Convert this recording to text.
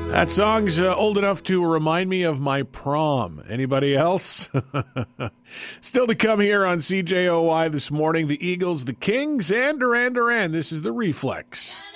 That song's old enough to remind me of my prom. Anybody else? Still to come here on CJOY this morning, the Eagles, the Kings, and Duran Duran. This is The Reflex.